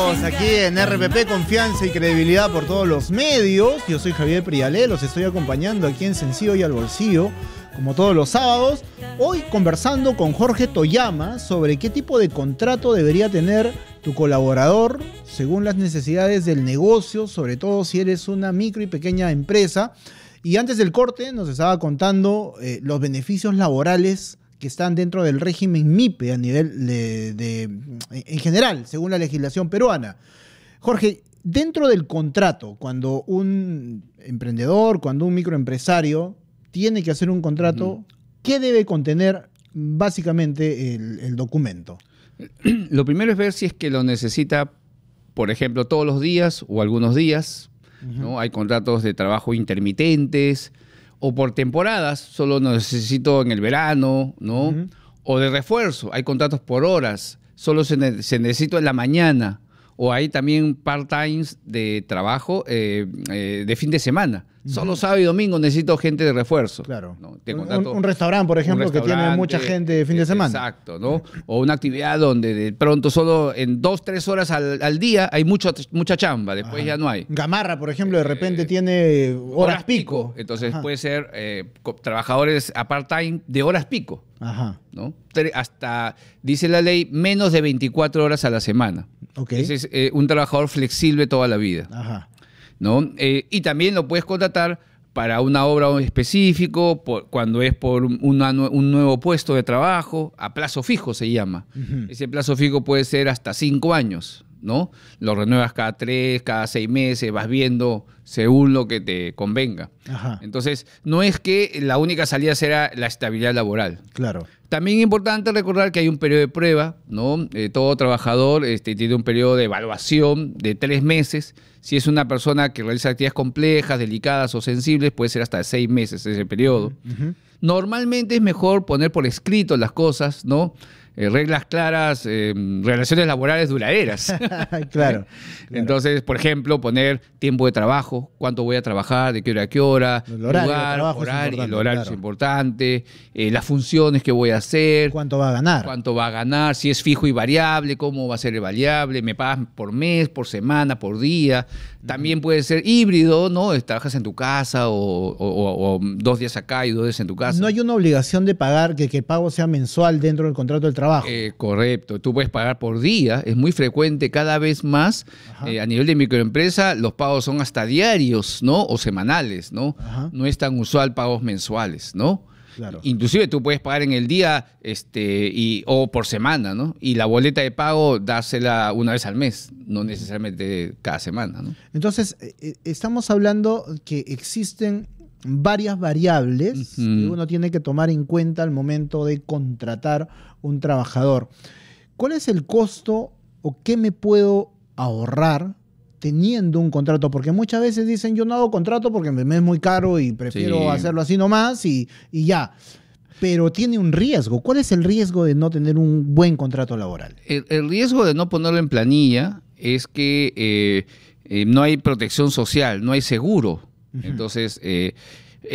Estamos aquí en RPP, confianza y credibilidad por todos los medios. Yo soy Javier Prialé, los estoy acompañando aquí en Sencillo y al Bolsillo, como todos los sábados. Hoy conversando con Jorge Toyama sobre qué tipo de contrato debería tener tu colaborador según las necesidades del negocio, sobre todo si eres una micro y pequeña empresa. Y antes del corte nos estaba contando los beneficios laborales que están dentro del régimen MIPE a nivel en general, según la legislación peruana. Jorge, dentro del contrato, cuando un emprendedor, cuando un microempresario tiene que hacer un contrato, ¿qué debe contener básicamente el documento? Lo primero es ver si es que lo necesita, por ejemplo, todos los días o algunos días, ¿no? Hay contratos de trabajo intermitentes, o por temporadas, solo necesito en el verano, ¿no? O de refuerzo, hay contratos por horas, solo se necesito en la mañana, o hay también part-times de trabajo de fin de semana. Solo sábado y domingo necesito gente de refuerzo. Claro. ¿no? Un restaurante, por ejemplo, que tiene mucha gente de fin de semana. Exacto, ¿no? O una actividad donde de pronto solo en 2-3 horas al día hay mucha chamba, después ya no hay. Gamarra, por ejemplo, de repente tiene horas pico. Entonces puede ser trabajadores a part-time de horas pico. Ajá. ¿no? Hasta, dice la ley, menos de 24 horas a la semana. Okay. Ese es un trabajador flexible toda la vida. Ajá. ¿no? Y también lo puedes contratar para una obra específico, cuando es por un nuevo puesto de trabajo, a plazo fijo se llama. Ese plazo fijo puede ser hasta 5 años, ¿no? Lo renuevas cada 3, cada 6 meses, vas viendo según lo que te convenga. Ajá. Entonces, no es que la única salida será la estabilidad laboral. Claro. También es importante recordar que hay un periodo de prueba, ¿no? Todo trabajador tiene un periodo de evaluación de 3 meses. Si es una persona que realiza actividades complejas, delicadas o sensibles, puede ser hasta 6 meses ese periodo. Normalmente es mejor poner por escrito las cosas, ¿no? Reglas claras, relaciones laborales duraderas. Claro. Entonces, por ejemplo, poner tiempo de trabajo, cuánto voy a trabajar, de qué hora a qué hora, el horario, el horario es importante, las funciones que voy a hacer. ¿Cuánto va a ganar? ¿Cuánto va a ganar? Si es fijo y variable, ¿cómo va a ser el variable? ¿Me pagas por mes, por semana, por día? También puede ser híbrido, ¿no? Trabajas en tu casa o 2 días acá y 2 días en tu casa. No hay una obligación de pagar, que el pago sea mensual dentro del contrato del trabajo. Correcto. Tú puedes pagar por día. Es muy frecuente cada vez más. A nivel de microempresa, los pagos son hasta diarios, ¿no? O semanales, ¿no? No es tan usual pagos mensuales, ¿no? Claro. Inclusive tú puedes pagar en el día o por semana, ¿no? Y la boleta de pago dársela una vez al mes, no necesariamente cada semana, ¿no? Entonces, estamos hablando que existen varias variables que uno tiene que tomar en cuenta al momento de contratar un trabajador. ¿Cuál es el costo o qué me puedo ahorrar teniendo un contrato? Porque muchas veces dicen, yo no hago contrato porque me es muy caro y prefiero hacerlo así nomás y ya. Pero tiene un riesgo. ¿Cuál es el riesgo de no tener un buen contrato laboral? El riesgo de no ponerlo en planilla es que no hay protección social, no hay seguro. Entonces,